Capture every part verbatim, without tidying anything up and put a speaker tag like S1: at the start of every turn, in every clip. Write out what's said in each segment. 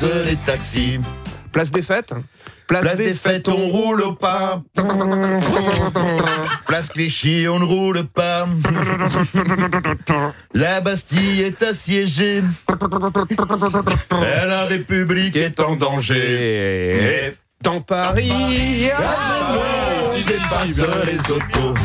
S1: passent les taxis.
S2: Place des fêtes.
S1: Place, Place des fêtes, on roule au pas. Place Clichy, on ne roule pas. La Bastille est assiégée. Et la République est en danger.
S2: Et dans Paris,
S1: dépasse les autos.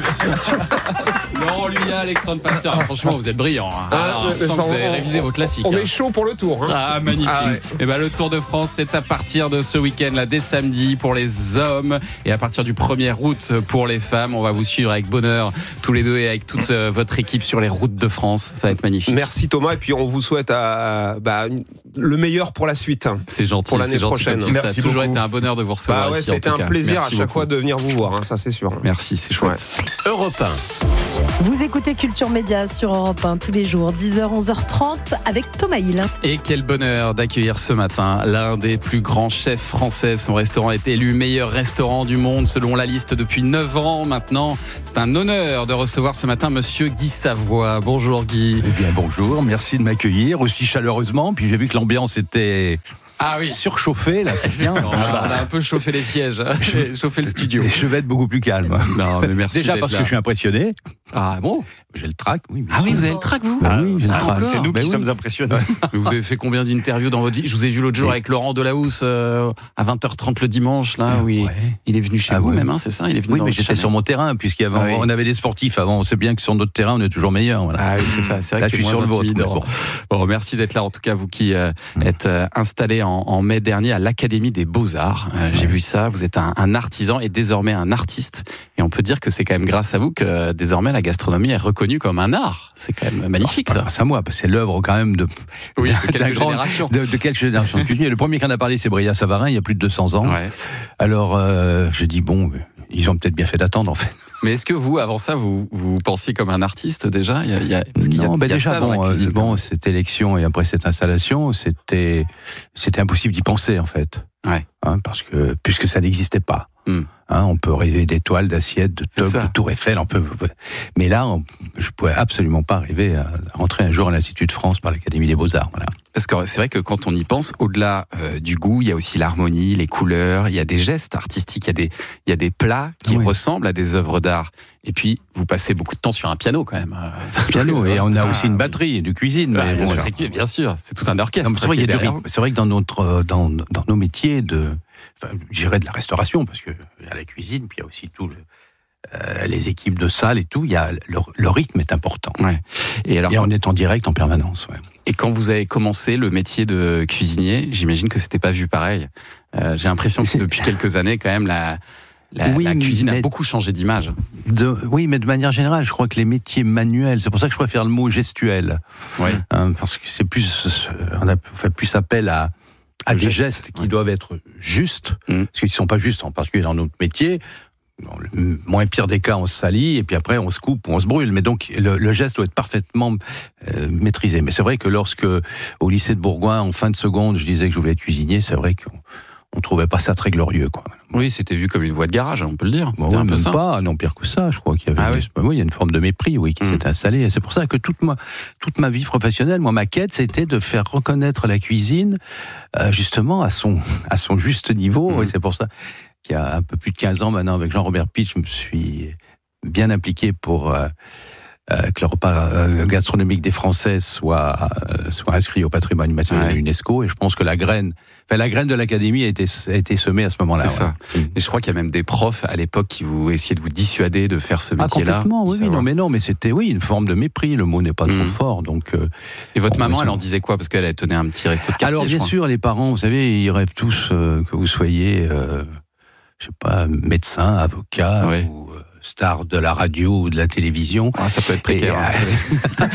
S3: Laurent Luyat, Alexandre Pasteur. Ah, franchement, vous êtes brillants. Hein. Ah, on sent que vous avez révisé vos classiques.
S2: On
S3: hein.
S2: est chaud pour le tour. Hein.
S3: Ah, magnifique. Ah, ouais. Et ben, le Tour de France, c'est à partir de ce week-end, là, dès samedi, pour les hommes. Et à partir du premier août, pour les femmes. On va vous suivre avec bonheur, tous les deux, et avec toute euh, votre équipe sur les routes de France. Ça va être magnifique.
S2: Merci Thomas. Et puis, on vous souhaite à, bah, le meilleur pour la suite.
S3: C'est gentil.
S2: Pour l'année
S3: c'est gentil,
S2: prochaine.
S3: Ça a toujours beaucoup. été un bonheur de vous recevoir.
S2: Bah ouais,
S3: ici,
S2: c'était un
S3: cas.
S2: plaisir
S3: Merci
S2: à chaque
S3: beaucoup.
S2: fois de venir vous voir. Hein, ça, c'est sûr.
S3: Merci, c'est chouette.
S4: Ouais. Europe un.
S5: Vous écoutez Culture Média sur Europe un tous les jours, dix heures, onze heures trente, avec Thomas Hill.
S3: Et quel bonheur d'accueillir ce matin l'un des plus grands chefs français. Son restaurant est élu meilleur restaurant du monde selon la liste depuis neuf ans maintenant. C'est un honneur de recevoir ce matin Monsieur Guy Savoy. Bonjour Guy.
S6: Eh bien bonjour, merci de m'accueillir aussi chaleureusement. Puis j'ai vu que l'ambiance était...
S3: Ah oui,
S6: surchauffé là, c'est bien.
S3: On a, on a un peu chauffé les sièges, chauffé le studio.
S6: Je vais être beaucoup plus calme.
S3: Non, mais merci.
S6: Déjà parce
S3: là.
S6: que je suis impressionné.
S3: Ah bon?
S6: J'ai le trac, oui.
S3: Ah oui, vous avez le trac vous?
S6: Ah oui, j'ai le
S3: ah,
S6: trac.
S3: encore
S1: C'est nous
S6: ben
S1: qui
S6: oui.
S1: sommes impressionnés.
S3: Mais vous avez fait combien d'interviews dans votre vie? Je vous ai vu l'autre jour oui. avec Laurent Delahousse euh, à vingt heures trente le dimanche là. Oui. Ouais. Il est venu chez
S6: ah
S3: vous
S6: ouais.
S3: même, hein, c'est ça? Il est venu.
S6: Oui,
S3: dans
S6: mais j'étais
S3: channel.
S6: sur mon terrain puisqu'il y avait, ah oui. on avait des sportifs avant. On sait bien que sur notre terrain, on est toujours meilleur. Voilà.
S3: Ah oui, c'est ça. C'est vrai
S6: là,
S3: que
S6: je suis sur le vôtre.
S3: Bon. bon, merci d'être là. En tout cas, vous qui euh, mmh. êtes euh, installé en, en mai dernier à l'Académie des Beaux-Arts. Euh, j'ai vu ça. Vous êtes un, un artisan et désormais un artiste. Et on peut dire que c'est quand même grâce à vous que euh, désormais la gastronomie est reconnue comme un art. C'est quand même magnifique, ça.
S6: Grâce à moi, parce que c'est l'œuvre quand même de,
S3: oui, de quelques
S6: grand,
S3: générations.
S6: De, de quelques générations de cuisiniers. Le premier qui en a parlé, c'est Bria Savarin, il y a plus de deux cents ans.
S3: Ouais.
S6: Alors, euh, j'ai dit, bon, ils ont peut-être bien fait d'attendre, en fait.
S3: Mais est-ce que vous, avant ça, vous, vous pensiez comme un artiste déjà? Il y a, il y a, parce qu'il
S6: non,
S3: y a,
S6: bah
S3: il y a
S6: déjà,
S3: ça dans
S6: bon,
S3: la cuisine,
S6: euh, bon, cette élection et après cette installation, c'était, c'était impossible d'y penser, en fait.
S3: Ouais.
S6: Hein, parce que, puisque ça n'existait pas.
S3: Mm.
S6: Hein, on peut rêver d'étoiles, d'assiettes, de togs, de tour Eiffel, on peut, mais là, on, je pouvais absolument pas arriver à rentrer un jour à l'Institut de France par l'Académie des Beaux-Arts. Voilà.
S3: Parce que c'est vrai que quand on y pense, au-delà euh, du goût, il y a aussi l'harmonie, les couleurs, il y a des gestes artistiques, il y a des, il y a des plats qui oui. ressemblent à des œuvres d'art. Et puis, vous passez beaucoup de temps sur un piano quand même.
S6: Un piano, et on a aussi une batterie de cuisine.
S3: Ah,
S6: mais
S3: bien,
S6: bon,
S3: sûr. bien sûr, c'est tout un orchestre.
S6: Non, c'est, vrai, il y a du rythme. C'est vrai que dans, notre, dans, dans nos métiers, de, enfin, je dirais de la restauration, parce qu'il y a la cuisine, puis il y a aussi tout le, euh, les équipes de salle et tout, il y a, le, le rythme est important.
S3: Ouais. Et, alors,
S6: et on est en direct en permanence. Ouais.
S3: Et quand vous avez commencé le métier de cuisinier, j'imagine que c'était pas vu pareil. Euh, j'ai l'impression que depuis quelques années, quand même, la... La, oui, la cuisine a beaucoup changé d'image.
S6: De, oui, mais de manière générale, je crois que les métiers manuels, c'est pour ça que je préfère le mot gestuel.
S3: Oui.
S6: Hein, parce que c'est plus, on a fait plus appel à, à des geste, gestes qui ouais. doivent être justes, mmh. parce qu'ils ne sont pas justes, en particulier dans notre métier. Dans le moins pire des cas, on se salit, et puis après, on se coupe ou on se brûle. Mais donc, le, le geste doit être parfaitement euh, maîtrisé. Mais c'est vrai que lorsque, au lycée de Bourgoin, en fin de seconde, je disais que je voulais être cuisinier, c'est vrai qu'on on trouvait pas ça très glorieux, quoi.
S3: Oui, c'était vu comme une voie de garage, on peut le dire.
S6: Bon, oui, un peu même ça. Pas, non, pire que ça, je crois qu'il y avait.
S3: Ah oui.
S6: Oui, il y a une forme de mépris, oui, qui mmh. s'est installée. Et c'est pour ça que toute ma, toute ma vie professionnelle, moi, ma quête, c'était de faire reconnaître la cuisine, euh, justement, à son, à son juste niveau. Mmh. Et c'est pour ça qu'il y a un peu plus de quinze ans maintenant, avec Jean-Robert Pitch, je me suis bien impliqué pour, euh, Euh, que le repas euh, gastronomique des Français soit, euh, soit inscrit au patrimoine immatériel ouais. de l'UNESCO. Et je pense que la graine, enfin, la graine de l'Académie a été, a été semée à ce moment-là.
S3: C'est
S6: ouais.
S3: ça. Et je crois qu'il y a même des profs à l'époque qui vous essayaient de vous dissuader de faire ce métier-là.
S6: Ah, complètement, oui, oui, non, mais non, mais c'était, oui, une forme de mépris. Le mot n'est pas mmh. trop fort, donc. Euh,
S3: Et votre maman, elle en disait quoi? Parce qu'elle elle tenait un petit resto de quartier.
S6: Alors, bien sûr, les parents, vous savez, ils rêvent tous euh, que vous soyez, euh, je sais pas, médecin, avocat, ouais. ou euh, star de la radio ou de la télévision.
S3: Ah, ça peut être précaire. Et, hein,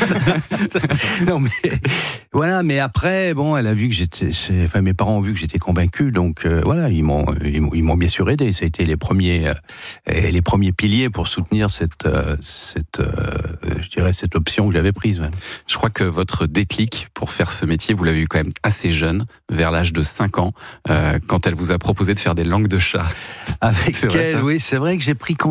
S6: euh... non, mais voilà. Mais après, bon, elle a vu que j'étais. Enfin, mes parents ont vu que j'étais convaincu, donc euh, voilà, ils m'ont, ils m'ont, ils m'ont bien sûr aidé. Ça a été les premiers, euh, les premiers piliers pour soutenir cette, euh, cette, euh, je dirais, cette option que j'avais prise. Ouais.
S3: Je crois que votre déclic pour faire ce métier, vous l'avez eu quand même assez jeune, vers l'âge de cinq ans, euh, quand elle vous a proposé de faire des langues de chat.
S6: Avec c'est elle, vrai, oui, c'est vrai que j'ai pris conscience que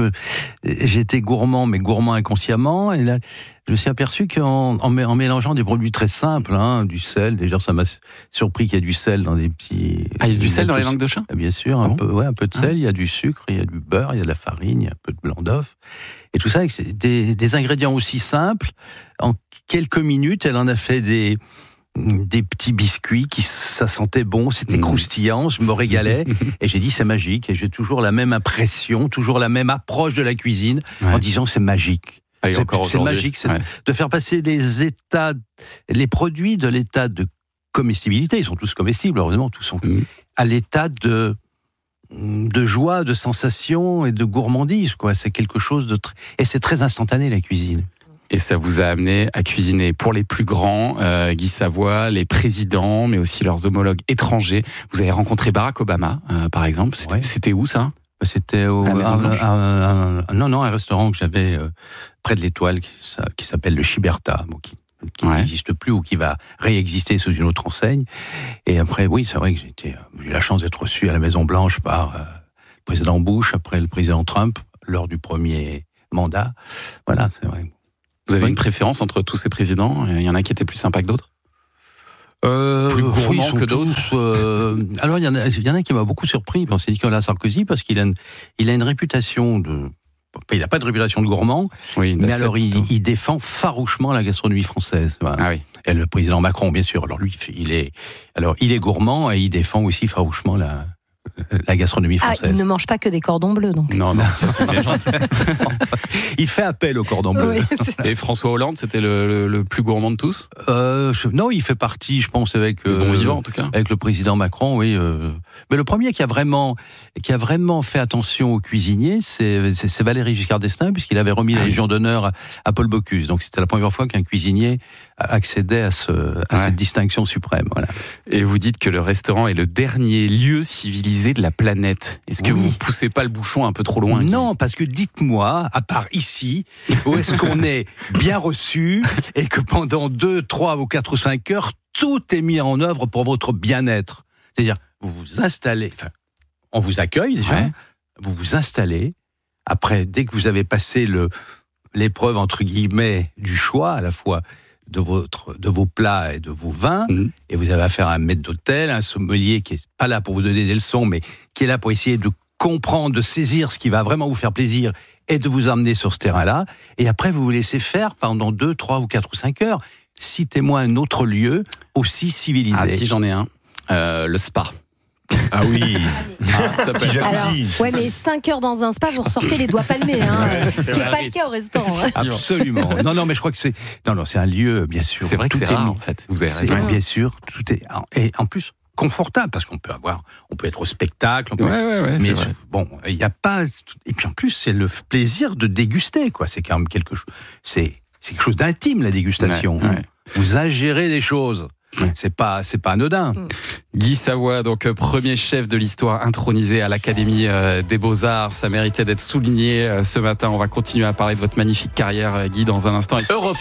S6: que j'étais gourmand, mais gourmand inconsciemment. Et là, je me suis aperçu qu'en en, en mélangeant des produits très simples, hein, du sel, déjà ça m'a surpris qu'il y ait du sel dans des petits...
S3: Ah, il y a du sel dans les langues de chat ?
S6: Bien sûr, un,
S3: bon
S6: peu, ouais, un peu de sel,
S3: ah.
S6: il y a du sucre, il y a du beurre, il y a de la farine, il y a un peu de blanc d'œuf. Et tout ça, avec des, des ingrédients aussi simples. En quelques minutes, elle en a fait des... des petits biscuits qui ça sentait bon, c'était mmh. croustillant, je me régalais et j'ai dit c'est magique et j'ai toujours la même impression, toujours la même approche de la cuisine ouais. en disant c'est magique.
S3: Ah,
S6: c'est, c'est magique, c'est
S3: ouais.
S6: de faire passer les états, les produits de l'état de comestibilité, ils sont tous comestibles, heureusement, tous sont mmh. à l'état de de joie, de sensation et de gourmandise, quoi. C'est quelque chose de très... et c'est très instantané la cuisine.
S3: Et ça vous a amené à cuisiner pour les plus grands, euh, Guy Savoy, les présidents, mais aussi leurs homologues étrangers. Vous avez rencontré Barack Obama, euh, par exemple. C'était, ouais. c'était où ça ?
S6: C'était au, un, un, un, non, non, un restaurant que j'avais euh, près de l'Étoile qui, ça, qui s'appelle le Chiberta, bon, qui, qui ouais. n'existe plus ou qui va réexister sous une autre enseigne. Et après, oui, c'est vrai que j'ai, été, j'ai eu la chance d'être reçu à la Maison-Blanche par euh, le président Bush, après le président Trump, lors du premier mandat. Voilà, c'est vrai.
S3: Vous avez oui. une préférence entre tous ces présidents ? Il y en a qui étaient plus sympas que d'autres ?
S6: Euh,
S3: plus gourmands
S6: oui,
S3: que d'autres
S6: tous, euh, Alors, il y, en a, il y en a qui m'a beaucoup surpris. C'est Nicolas Sarkozy, parce qu'il a une, il a une réputation de... Il n'a pas de réputation de gourmand, oui, mais alors il, il défend farouchement la gastronomie française.
S3: Ah oui.
S6: Et le président Macron, bien sûr. Alors lui, il est, alors, il est gourmand et il défend aussi farouchement la... la gastronomie française.
S5: Ah, il ne mange pas que des cordons bleus, donc.
S3: Non, non, ça c'est bien.
S6: Il fait appel aux cordons bleus.
S3: Oui, et François Hollande, c'était le, le, le plus gourmand de tous ?
S6: euh, je, Non, il fait partie, je pense, avec
S3: le bon
S6: euh,
S3: vivant en tout cas.
S6: Avec le président Macron, oui. Euh, mais le premier qui a vraiment, qui a vraiment fait attention aux cuisiniers, c'est, c'est, c'est Valéry Giscard d'Estaing, puisqu'il avait remis ah, la Légion oui. d'honneur à, à Paul Bocuse. Donc c'était la première fois qu'un cuisinier accédait à, ce, à ouais. cette distinction suprême. Voilà.
S3: Et vous dites que le restaurant est le dernier lieu civilisé de la planète. Est-ce que oui. vous ne poussez pas le bouchon un peu trop loin ?
S6: Non, parce que dites-moi, à part ici, où est-ce qu'on est bien reçu et que pendant deux, trois ou quatre ou cinq heures, tout est mis en œuvre pour votre bien-être. C'est-à-dire, vous vous installez, enfin, on vous accueille déjà, ouais. vous vous installez, après, dès que vous avez passé le, l'épreuve, entre guillemets, du choix, à la fois de, votre, de vos plats et de vos vins, mmh. et vous avez affaire à un maître d'hôtel, un sommelier qui n'est pas là pour vous donner des leçons, mais qui est là pour essayer de comprendre, de saisir ce qui va vraiment vous faire plaisir et de vous emmener sur ce terrain-là. Et après, vous vous laissez faire pendant deux, trois ou quatre ou cinq heures. Citez-moi un autre lieu aussi civilisé.
S3: Ah, si j'en ai un, euh, le spa.
S1: Ah oui, ah, ça peut
S5: Alors, ouais, mais cinq heures dans un spa, vous ressortez les doigts palmés, hein, ouais, ce qui n'est pas le cas au restaurant. Hein.
S6: Absolument. Non, non, mais je crois que c'est, non, non, c'est un lieu, bien sûr.
S3: C'est vrai que
S6: tout
S3: c'est
S6: est
S3: rare,
S6: mis.
S3: en fait. Vous avez raison.
S6: Bien sûr, tout est, et en plus confortable, parce qu'on peut avoir, on peut être au spectacle, on peut
S3: ouais, ouais, ouais,
S6: mais
S3: c'est vrai.
S6: bon, il n'y a pas, et puis en plus, c'est le plaisir de déguster, quoi. C'est quand même quelque chose, c'est, c'est quelque chose d'intime, la dégustation.
S3: Ouais, ouais.
S6: Vous ingérez des choses. C'est pas, c'est pas anodin.
S3: Guy Savoy, donc premier chef de l'histoire intronisé à l'Académie des Beaux-Arts. Ça méritait d'être souligné ce matin. On va continuer à parler de votre magnifique carrière, Guy, dans un instant. Europe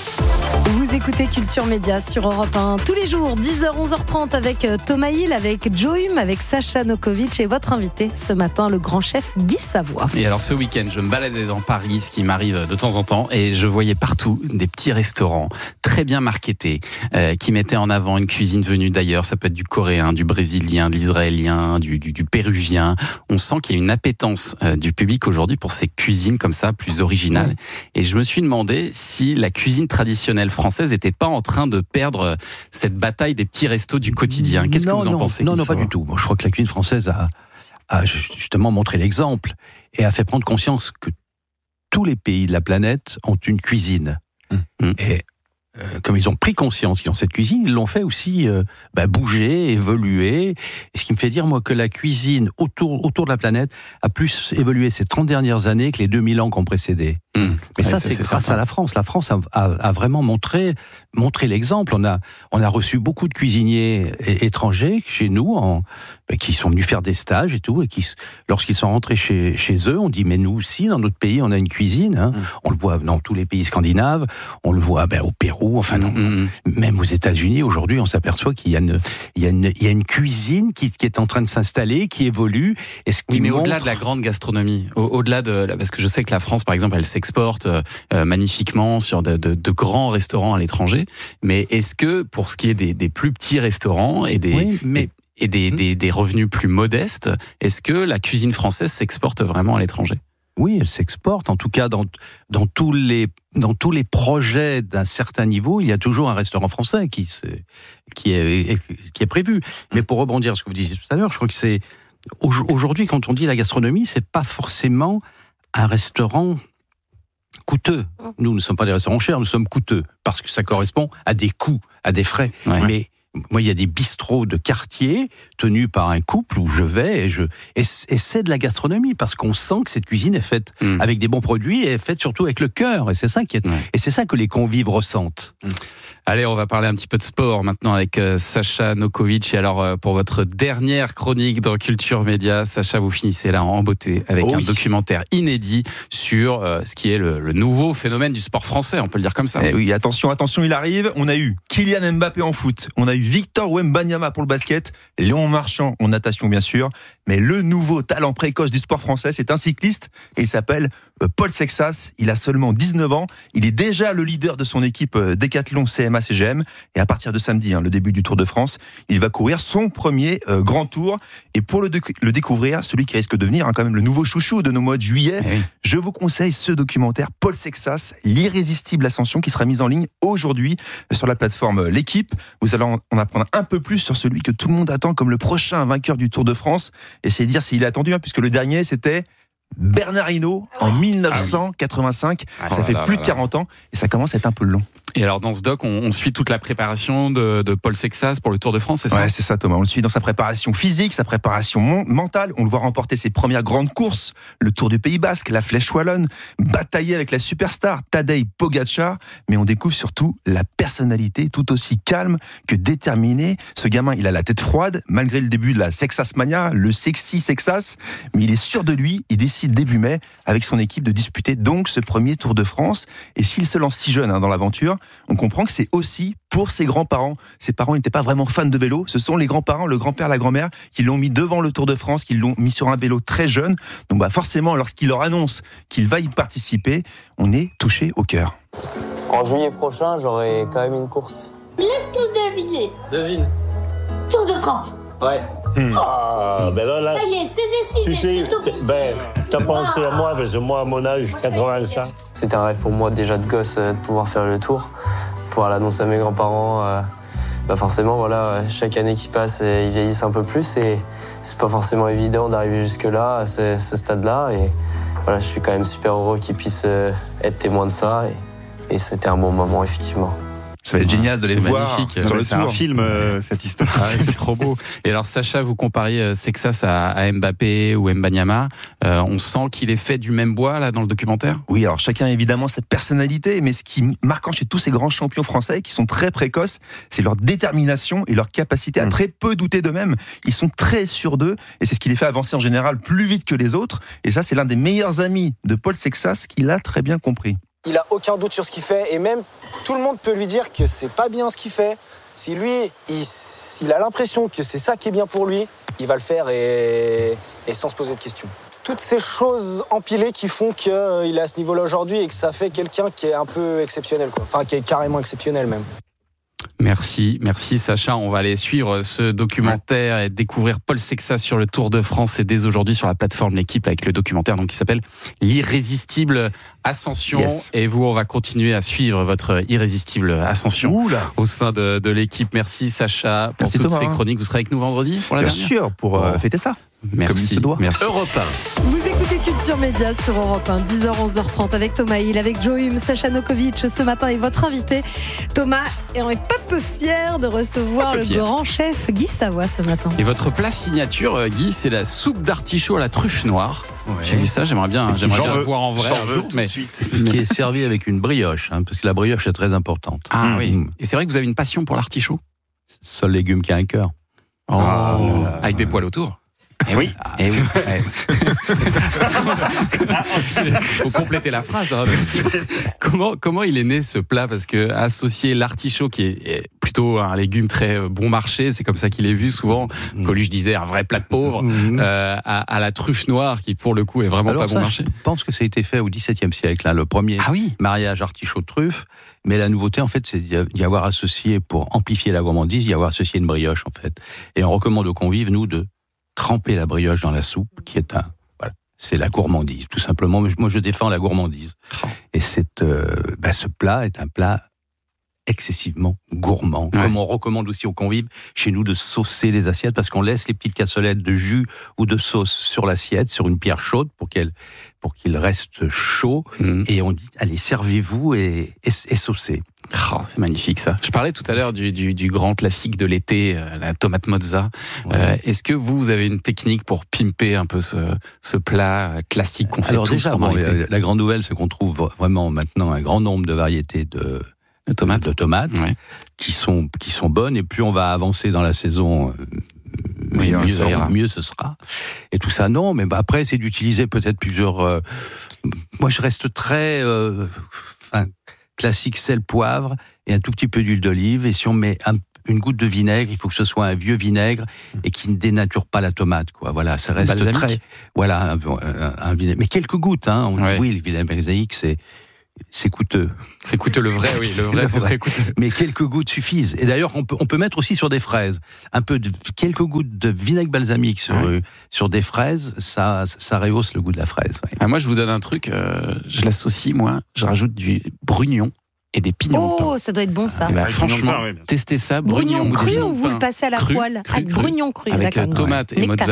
S3: un.
S5: Vous écoutez Culture Média sur Europe un tous les jours, dix heures, onze heures trente avec Thomas Hill, avec Joe Hume, avec Sacha Nokovic et votre invité ce matin, le grand chef Guy Savoy.
S3: Et alors ce week-end, je me baladais dans Paris, ce qui m'arrive de temps en temps, et je voyais partout des petits restaurants très bien marketés, euh, qui mettaient en avant une cuisine venue d'ailleurs. Ça peut être du coréen, du brésilien, de l'israélien, du, du, du péruvien. On sent qu'il y a une appétence euh, du public aujourd'hui pour ces cuisines comme ça, plus originales. Et je me suis demandé si la cuisine traditionnelle française n'était pas en train de perdre cette bataille des petits restos du quotidien. Qu'est-ce
S6: non,
S3: que vous en
S6: non,
S3: pensez?
S6: Non, non, pas du tout. Moi, je crois que la cuisine française a, a justement montré l'exemple et a fait prendre conscience que tous les pays de la planète ont une cuisine. Mmh. Et euh, comme ils ont pris conscience qu'ils ont cette cuisine, ils l'ont fait aussi euh, bah, bouger, évoluer. Et ce qui me fait dire, moi, que la cuisine autour, autour de la planète a plus évolué ces trente dernières années que les deux mille ans qui ont précédé. Mmh. Mais ouais, ça, c'est, c'est grâce certain. à la France. La France a, a, a vraiment montré, montré l'exemple. On a, on a reçu beaucoup de cuisiniers étrangers chez nous, en, qui sont venus faire des stages et tout, et qui, lorsqu'ils sont rentrés chez, chez eux, on dit, mais nous aussi, dans notre pays, on a une cuisine, hein. Mmh. On le voit dans tous les pays scandinaves, on le voit ben, au Pérou, enfin, non, mmh. même aux États-Unis, aujourd'hui, on s'aperçoit qu'il y a une, il y a une, il y a une cuisine qui, qui est en train de s'installer, qui évolue. Et ce qui
S3: oui, mais
S6: montre...
S3: au-delà de la grande gastronomie, au, au-delà de, parce que je sais que la France, par exemple, elle s'exporte euh, magnifiquement sur de, de, de grands restaurants à l'étranger, mais est-ce que, pour ce qui est des, des plus petits restaurants et des...
S6: Oui, mais...
S3: et, et des, des, des revenus plus modestes, est-ce que la cuisine française s'exporte vraiment à l'étranger ?
S6: Oui, elle s'exporte. En tout cas, dans, dans, tous les, dans tous les projets d'un certain niveau, il y a toujours un restaurant français qui, qui, est, qui est prévu. Mais pour rebondir sur ce que vous disiez tout à l'heure, je crois que c'est... Aujourd'hui, quand on dit la gastronomie, c'est pas forcément un restaurant coûteux. Nous ne sommes pas des restaurants chers, nous sommes coûteux, parce que ça correspond à des coûts, à des frais. Ouais. Mais... moi, il y a des bistrots de quartier tenus par un couple où je vais et je et c'est de la gastronomie parce qu'on sent que cette cuisine est faite mmh. avec des bons produits et est faite surtout avec le cœur et c'est ça qui est ouais. et c'est ça que les convives ressentent. Mmh.
S3: Allez, on va parler un petit peu de sport maintenant avec euh, Sacha Nokovic. Et alors, euh, pour votre dernière chronique dans Culture Média, Sacha, vous finissez là en beauté avec oh un oui. documentaire inédit sur euh, ce qui est le, le nouveau phénomène du sport français, on peut le dire comme ça.
S1: Eh oui, attention, attention, il arrive. On a eu Kylian Mbappé en foot, on a eu Victor Wembanyama pour le basket, Léon Marchand en natation bien sûr, mais le nouveau talent précoce du sport français, c'est un cycliste et il s'appelle Paul Sexas. Il a seulement dix-neuf ans, il est déjà le leader de son équipe Décathlon C M A C G M et à partir de samedi, hein, le début du Tour de France, il va courir son premier euh, grand tour et pour le, déc- le découvrir, celui qui risque de devenir hein, quand même le nouveau chouchou de nos mois de juillet, oui. je vous conseille ce documentaire Paul Sexas, l'irrésistible ascension qui sera mise en ligne aujourd'hui sur la plateforme L'Équipe. Vous allez en apprendre un peu plus sur celui que tout le monde attend comme le prochain vainqueur du Tour de France. Essayez de dire s'il est attendu, hein, puisque le dernier c'était Bernard Hinault en dix-neuf cent quatre-vingt-cinq. Ah oui. Ça oh fait là, plus là, de quarante ans et ça commence à être un peu long.
S3: Et alors dans ce doc, on, on suit toute la préparation de, de Paul Sexas pour le Tour de France, c'est ça ?
S1: Ouais, c'est ça Thomas. On le suit dans sa préparation physique, sa préparation mon- mentale. On le voit remporter ses premières grandes courses, le Tour du Pays Basque, la Flèche Wallonne, batailler avec la superstar Tadej Pogačar. Mais on découvre surtout la personnalité tout aussi calme que déterminée. Ce gamin, il a la tête froide, malgré le début de la Sexasmania, le sexy Sexas. Mais il est sûr de lui, il décide début mai, avec son équipe, de disputer donc ce premier Tour de France. Et s'il se lance si jeune hein, dans l'aventure, on comprend que c'est aussi pour ses grands-parents. Ses parents n'étaient pas vraiment fans de vélo. Ce sont les grands-parents, le grand-père, la grand-mère, qui l'ont mis devant le Tour de France, qui l'ont mis sur un vélo très jeune. Donc bah forcément, lorsqu'il leur annonce qu'il va y participer, on est touché au cœur.
S4: En juillet prochain, j'aurai quand même une course.
S7: Laisse-nous deviner.
S4: Devine.
S7: Tour de France.
S4: Ouais.
S8: Hmm. Ah, ben là, là,
S7: ça y est, c'est décidé.
S8: Tu sais,
S7: c'est
S8: ben, t'as pensé à moi, parce que moi, à mon âge, quatre-vingt-cinq.
S4: C'était un rêve pour moi déjà de gosse de pouvoir faire le tour, pouvoir l'annoncer à mes grands-parents. Euh, bah forcément, voilà, chaque année qui passe, ils vieillissent un peu plus et c'est pas forcément évident d'arriver jusque-là, à ce, ce stade-là. Et voilà, je suis quand même super heureux qu'ils puissent être témoins de ça et, et c'était un bon moment, effectivement.
S1: Ça va être génial de les voir
S3: magnifique.
S1: sur le
S9: c'est
S1: tour.
S9: un film, euh, cette histoire.
S3: Ah, c'est trop beau. Et alors, Sacha, vous compariez Sexas à, à Mbappé ou Wembanyama. Euh, on sent qu'il est fait du même bois, là, dans le documentaire ?
S1: Oui, alors chacun a évidemment sa personnalité, mais ce qui est marquant chez tous ces grands champions français, qui sont très précoces, c'est leur détermination et leur capacité à très peu douter d'eux-mêmes. Ils sont très sûrs d'eux, et c'est ce qui les fait avancer en général plus vite que les autres. Et ça, c'est l'un des meilleurs amis de Paul Sexas qui l'a très bien compris.
S10: Il a aucun doute sur ce qu'il fait et même tout le monde peut lui dire que c'est pas bien ce qu'il fait. Si lui, il, il a l'impression que c'est ça qui est bien pour lui, il va le faire et, et sans se poser de questions. Toutes ces choses empilées qui font qu'il est à ce niveau-là aujourd'hui et que ça fait quelqu'un qui est un peu exceptionnel, quoi. Enfin qui est carrément exceptionnel même.
S3: Merci, merci Sacha. On va aller suivre ce documentaire et découvrir Paul Sexas sur le Tour de France et dès aujourd'hui sur la plateforme L'Équipe avec le documentaire donc, qui s'appelle L'Irrésistible Ascension. Yes. Et vous, on va continuer à suivre votre irrésistible ascension Oula. au sein de, de l'équipe. Merci Sacha pour Merci toutes Thomas. ces chroniques. Vous serez avec nous vendredi pour la
S1: Bien
S3: dernière
S1: sûr, pour euh, fêter ça.
S3: Merci.
S1: Comme il se doit.
S3: Merci.
S5: Europe un. Vous écoutez Culture Média sur Europe un, dix heures onze heures trente avec Thomas Hill, avec Joïm, Sacha Nokovic ce matin et votre invité Thomas. Et on est pas peu fiers de recevoir le fier. grand chef Guy Savoy ce matin.
S3: Et votre plat signature, Guy, c'est la soupe d'artichaut à la truffe noire. Ouais. J'ai vu ça, j'aimerais bien, j'aimerais bien le voir en vrai un jour, mais
S6: qui est servi avec une brioche, hein, parce que la brioche est très importante.
S3: Ah mmh. oui. Et c'est vrai que vous avez une passion pour l'artichaut.
S6: Seul légume qui a un cœur.
S3: Oh, ah, avec des poils autour. Eh oui, eh oui. Faut compléter la phrase. Hein, comment comment il est né ce plat? Parce que associer l'artichaut, qui est plutôt un légume très bon marché, c'est comme ça qu'il est vu souvent. Mmh. Coluche disait un vrai plat de pauvre, mmh. euh, à, à la truffe noire, qui pour le coup est vraiment
S6: Alors
S3: pas
S6: ça,
S3: bon marché.
S6: Je pense que ça a été fait au dix-septième siècle, hein, le premier
S3: ah oui.
S6: mariage artichaut-truffe. Mais la nouveauté, en fait, c'est d'y avoir associé, pour amplifier la gourmandise, d'y avoir associé une brioche, en fait. Et on recommande aux convives, nous, de tremper la brioche dans la soupe, qui est un, voilà, c'est la gourmandise, tout simplement. Moi, je défends la gourmandise. Et c'est, euh, bah, ce plat est un plat excessivement gourmand. Ouais. Comme on recommande aussi aux convives, chez nous, de saucer les assiettes, parce qu'on laisse les petites cassolettes de jus ou de sauce sur l'assiette, sur une pierre chaude, pour qu'elle, pour qu'il reste chaud. Mmh. Et on dit, allez, servez-vous et, et, et saucez.
S3: Oh, c'est magnifique ça. Je parlais tout à l'heure du, du, du grand classique de l'été, euh, la tomate mozza. Ouais. Euh, est-ce que vous, vous avez une technique pour pimper un peu ce, ce plat classique qu'on fait
S6: Alors
S3: tous
S6: déjà,
S3: pendant
S6: bon,
S3: l'été?
S6: La, la grande nouvelle, c'est qu'on trouve vraiment maintenant un grand nombre de variétés de,
S3: de tomates,
S6: de tomates
S3: ouais.
S6: qui sont qui sont bonnes. Et plus on va avancer dans la saison,
S3: oui,
S6: mieux,
S3: mieux,
S6: mieux ce sera. Et tout ça, non. Mais bah, après, c'est d'utiliser peut-être plusieurs. Euh, moi, je reste très, euh, enfin, classique sel, poivre et un tout petit peu d'huile d'olive. Et si on met un, une goutte de vinaigre, il faut que ce soit un vieux vinaigre et qui ne dénature pas la tomate, quoi. Voilà, ça reste
S3: balsamique.
S6: Très, voilà, un, un, un vinaigre. Mais quelques gouttes, hein. On
S3: ouais.
S6: dit oui, le vinaigre balsamique, c'est c'est coûteux.
S3: C'est coûteux, le vrai, oui, le vrai, c'est très coûteux.
S6: Mais quelques gouttes suffisent. Et d'ailleurs, on peut, on peut mettre aussi sur des fraises. Un peu de, quelques gouttes de vinaigre balsamique sur, ouais. sur des fraises, ça, ça rehausse le goût de la fraise. Ouais.
S3: Ah, moi, je vous donne un truc, euh, je l'associe, moi, je rajoute du brugnon et des pignons
S5: oh,
S3: de pain.
S5: Oh, ça doit être bon, ça.
S3: Ah, bah, franchement, pain, oui, testez ça, brugnon,
S5: brugnon cru ou vous
S3: pain.
S5: le passez à la
S3: cru,
S5: poêle?
S3: cru,
S5: Avec
S3: cru,
S5: brugnon cru,
S3: avec
S5: d'accord.
S3: tomate et mozza.